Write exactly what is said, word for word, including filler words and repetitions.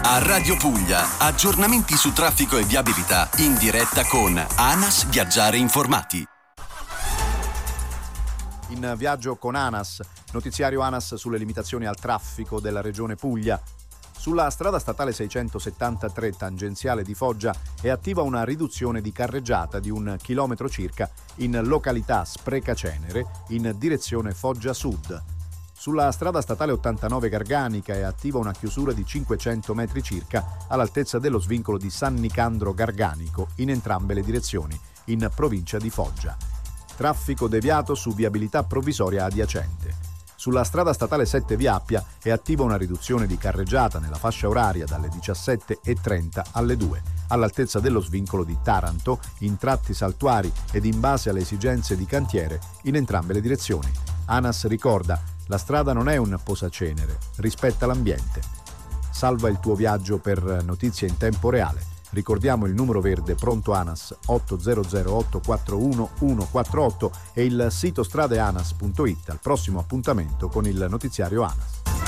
A Radio Puglia, aggiornamenti su traffico e viabilità in diretta con ANAS Viaggiare Informati. In viaggio con ANAS, notiziario ANAS sulle limitazioni al traffico della regione Puglia. Sulla strada statale seicentosettantatré tangenziale di Foggia è attiva una riduzione di carreggiata di un chilometro circa in località Sprecacenere in direzione Foggia Sud. Sulla strada statale ottantanove Garganica è attiva una chiusura di cinquecento metri circa all'altezza dello svincolo di San Nicandro Garganico in entrambe le direzioni, in provincia di Foggia. Traffico deviato su viabilità provvisoria adiacente. Sulla strada statale sette Via Appia è attiva una riduzione di carreggiata nella fascia oraria dalle diciassette e trenta alle due, all'altezza dello svincolo di Taranto, in tratti saltuari ed in base alle esigenze di cantiere in entrambe le direzioni. ANAS ricorda: la strada non è un posacenere, rispetta l'ambiente. Salva il tuo viaggio per notizie in tempo reale. Ricordiamo il numero verde pronto ANAS otto zero zero otto quattro uno uno quattro otto e il sito stradeanas punto it al prossimo appuntamento con il notiziario ANAS.